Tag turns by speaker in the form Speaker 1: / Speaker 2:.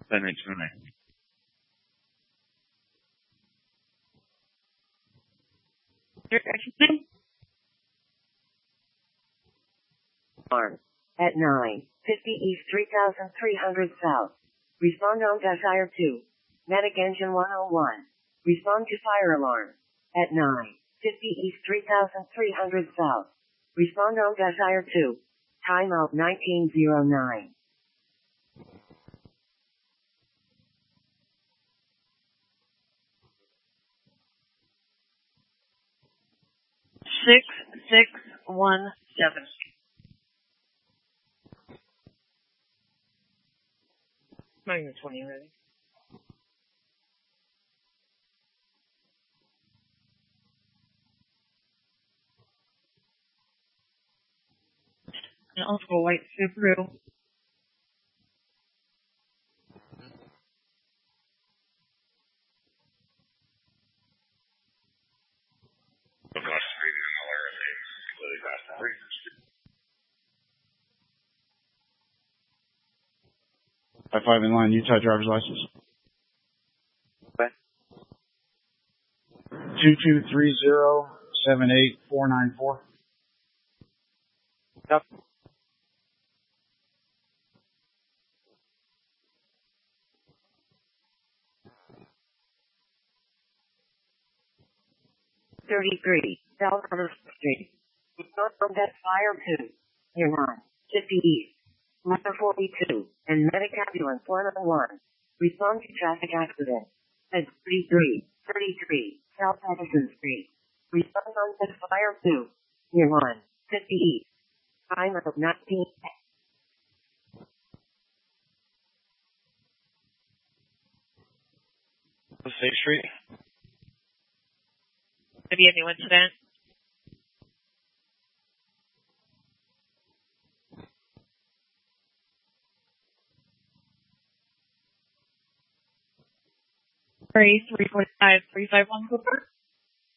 Speaker 1: 10H9.
Speaker 2: Alarm. At 9:50 East 3300 South. Respond on Desire 2. Medic Engine 101. Respond to fire alarm. At 9:50 East 3300 South. Respond on Desire 2. Timeout 1909.
Speaker 3: 6617.
Speaker 4: Magna 20 ready.
Speaker 3: An Ultra White Subaru.
Speaker 1: I-5 in line, Utah driver's license.
Speaker 5: Okay.
Speaker 1: 223078494.
Speaker 5: Yep.
Speaker 2: South River Street. Respond on Desire 2. Near 9:50 East. Letter 42. And Medic Ambulance 101. Respond to traffic accident. At 3333 South Edison Street. Respond on Desire 2. Near 1:50 East. Time of 19.
Speaker 5: State Street.
Speaker 3: Maybe a new incident. Three 345 351 Cooper.